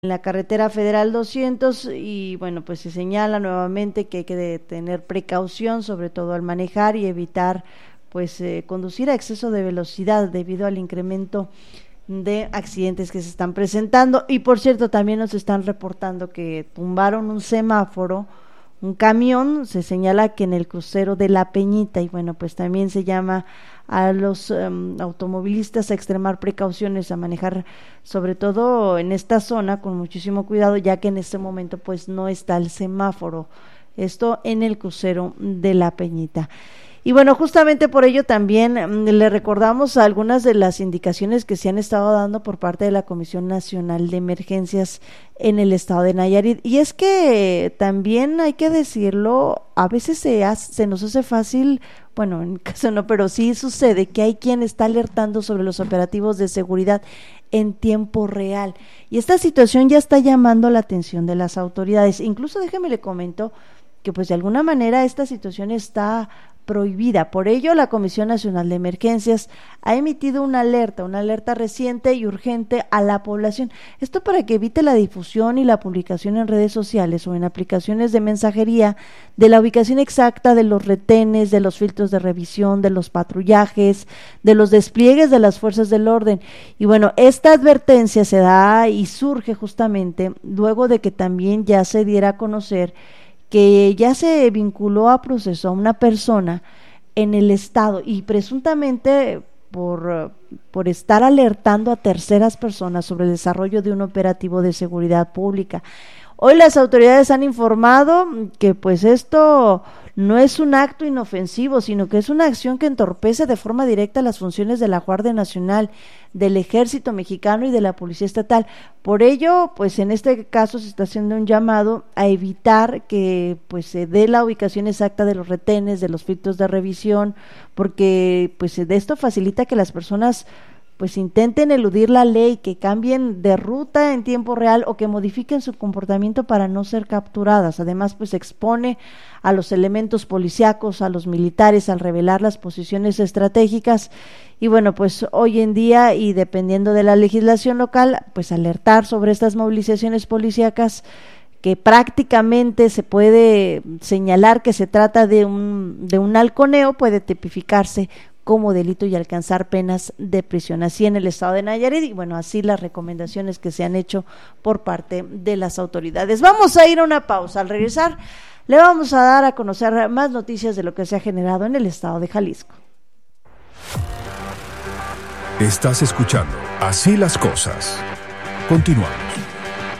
en la carretera federal 200 y bueno, pues se señala nuevamente que hay que tener precaución, sobre todo al manejar y evitar pues conducir a exceso de velocidad debido al incremento de accidentes que se están presentando. Y por cierto, también nos están reportando que tumbaron un semáforo, un camión, se señala que en el crucero de La Peñita, y bueno, pues también se llama a los automovilistas a extremar precauciones, a manejar sobre todo en esta zona con muchísimo cuidado, ya que en este momento pues no está el semáforo, esto en el crucero de La Peñita. Y bueno, justamente por ello también le recordamos algunas de las indicaciones que se han estado dando por parte de la Comisión Nacional de Emergencias en el estado de Nayarit. Y es que también hay que decirlo, a veces se nos hace fácil, bueno, en caso no, pero sí sucede que hay quien está alertando sobre los operativos de seguridad en tiempo real. Y esta situación ya está llamando la atención de las autoridades. Incluso déjeme le comento que pues de alguna manera esta situación está prohibida. Por ello, la Comisión Nacional de Emergencias ha emitido una alerta reciente y urgente a la población. Esto para que evite la difusión y la publicación en redes sociales o en aplicaciones de mensajería de la ubicación exacta de los retenes, de los filtros de revisión, de los patrullajes, de los despliegues de las fuerzas del orden. Y bueno, esta advertencia se da y surge justamente luego de que también ya se diera a conocer que ya se vinculó a proceso a una persona en el estado y presuntamente por estar alertando a terceras personas sobre el desarrollo de un operativo de seguridad pública. Hoy las autoridades han informado que pues esto no es un acto inofensivo, sino que es una acción que entorpece de forma directa las funciones de la Guardia Nacional, del Ejército Mexicano y de la Policía Estatal. Por ello, pues en este caso se está haciendo un llamado a evitar que pues se dé la ubicación exacta de los retenes, de los filtros de revisión, porque pues de esto facilita que las personas pues intenten eludir la ley, que cambien de ruta en tiempo real o que modifiquen su comportamiento para no ser capturadas. Además, pues expone a los elementos policíacos, a los militares, al revelar las posiciones estratégicas. Y bueno, pues hoy en día, y dependiendo de la legislación local, pues alertar sobre estas movilizaciones policíacas, que prácticamente se puede señalar que se trata de un halconeo, puede tipificarse como delito y alcanzar penas de prisión, así en el estado de Nayarit, y bueno, así las recomendaciones que se han hecho por parte de las autoridades. Vamos a ir a una pausa. Al regresar le vamos a dar a conocer más noticias de lo que se ha generado en el estado de Jalisco. Estás escuchando Así las Cosas. Continuamos.